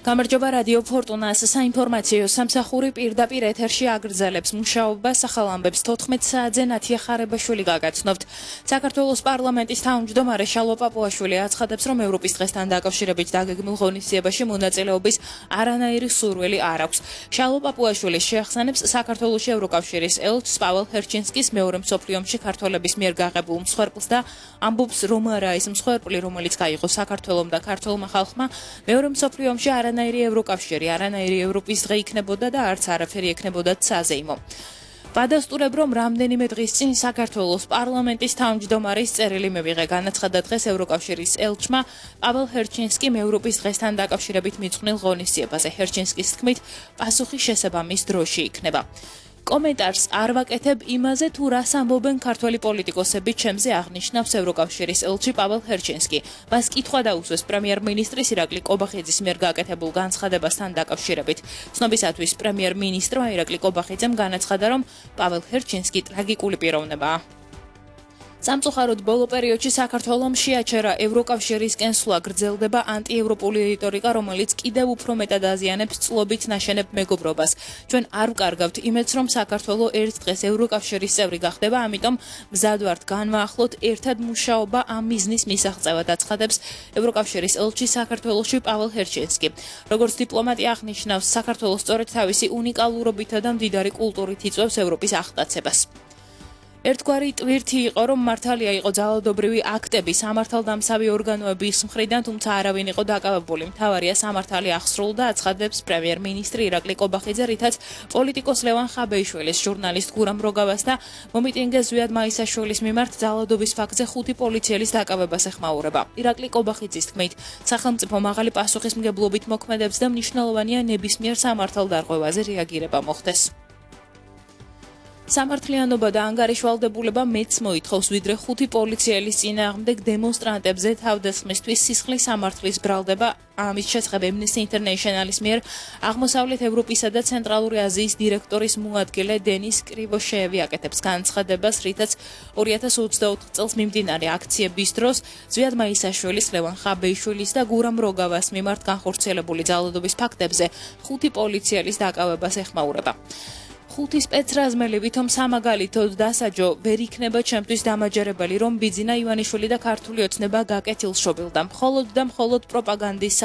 გამარჯობა რადიო ფორტუნას საინფორმაციო სამსახური პირდაპირ ეთერში აგრძელებს მუშაობას ახალ ამბებს 14 საათზე ნათია ხარებაშვილი გაგაცნობთ. საქართველოს პარლამენტის თავმჯდომარე შალვა პაპუაშვილი აცხადებს, რომ ევროპის დღესთან დაკავშირებით დაგეგმილ ღონისძიებაში მონაწილეობის არანაირი სურვილი არ აქვს. შალვა პაპუაშვილი შეახსენებს საქართველოში ევროკავშირის ელჩს პაվել ჰერჩინსკის მეორე მსოფლიო ომში ქართველების მიერ გაღებულ მსხვერპლს და ამბობს, რომ არა ის მსხვერპლი, რომელიც გაიღო საქართველომ და ქართველმა ხალხმა მეორე მსოფლიო ომში არანაირი ევროკავშირი, არანაირი ევროპის დღე იქნებოდა და არც არაფერი ექნებოდა საზეიმო. Ვადასტურებ, რომ რამდენიმე დღის წინ საქართველოს პარლამენტის თავმჯდომარის წერილი მივიღე, განაცხადა დღეს ევროკავშირის ელჩმა პაվել ჰერჩინსკიმ ევროპის დღესთან დაკავშირებით მიძღვნილ ღონისძიებაზე. ჰერჩინსკის თქმით, პასუხი შესაბამის დროში იქნება. კომენტარს არ ვაკეთებ იმაზე, თუ რას ამბობენ ქართველი პოლიტიკოსები, ჩემზე აღნიშნავს ევროკავშირის ელჩი პაվել ჰერჩინსკი. მას კითხვა დაუსვეს პრემიერ-მინისტრის ირაკლი ყობახიძის მიერ გაკეთებულ განცხადებასთან დაკავშირებით. ცნობისათვის პრემიერ-მინისტრმა ირაკლი ყობახიძემ განაცხადა, რომ პაվել ჰერჩინსკი ტრაგიკული პიროვნებაა. სამწუხაროდ ბოლო პერიოდში საქართველომ შეაჩერა ევროკავშირისკენ სვლა, გრძელდება ანტიევროპული რიტორიკა, რომელიც კიდევ უფრო მეტად აზიანებს წლობით ნაშენებ მეგობრობას. ჩვენ არ ვკარგავთ იმედს, რომ საქართველო ერთ დღეს ევროკავშირის წევრი გახდება, ამიტომ მზად ვართ განვაახლოთ ერთად მუშაობა ამ მიზნის მისაღწევად, აცხადებს ევროკავშირის ელჩი საქართველოში პაվել ჰერჩინსკი. როგორც დიპლომატი აღნიშნავს, საქართველოს სწორედ თავისი უნიკალურობითა და მდიდარი კულტურით იწვევს ევროპის აღტაცებას. ერთგვარი ტვირთი იყო, რომ მართალია იყო ძალადობრივი აქტები სამართალდამცავი ორგანოების მხრიდან, თუმცა არავინ იყო დაკავებული. მთავარია სამართალი აღსრულდა, აცხადებს პრემიერ-მინისტრი ირაკლი ყობახიძე, რითაც პოლიტიკოს ლევან ხაბეიშვილის, ჟურნალისტ გურამ როგავას და მომიტინგე ზვიად მაისაშვილის მიმართ ძალადობის ფაქტზე 5 პოლიციელის დაკავებას ეხმაურება. ირაკლი ყობახიძის თქმით, სახელმწიფო მაღალი პასუხისმგებლობით მოქმედებს და მნიშვნელოვანია ნებისმიერ სამართალდარღვევაზე რეაგირება მოხდეს. სამართლიანობა და ანგარიშვალდებულება მეც მოითხოვს, ვიდრე 5 პოლიციელის წინააღმდეგ დემონსტრანტებზე თავდასხმისთვის სისხლის სამართლის ბრალდება. ამის შესახებ Amnesty International-ის მიერ აღმოსავლეთ ევროპისა და ცენტრალური აზიის დირექტორის მოადგილე დენის კრივოშეევი აკეთებს განცხადებას, რითაც 2024 წელს მიმდინარე აქციების დროს ზვიად მაისაშვილის, ლევან ხაბეიშვილის და გურამ როგავას მიმართ განხორციელებული ძალადობის ფაქტებზე 5 პოლიციელის დაკავებას ეხმაურება. 5 სპეცრაზმელი ვითომ სამაგალითოდ დასაჯო ვერ იქნება ჩემთვის დამაჯერებელი, რომ ბიძინა ივანიშვილი და ქართული ოცნება გაკეთილშობილდა. მხოლოდ და მხოლოდ პროპაგანდის